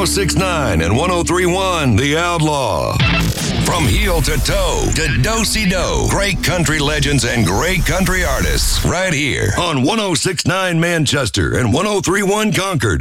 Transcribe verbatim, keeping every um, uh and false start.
six point nine and one oh three point one The Outlaw. From heel to toe to do-si-do. Great country legends and great country artists right here on one oh six point nine Manchester and one oh three point one Concord.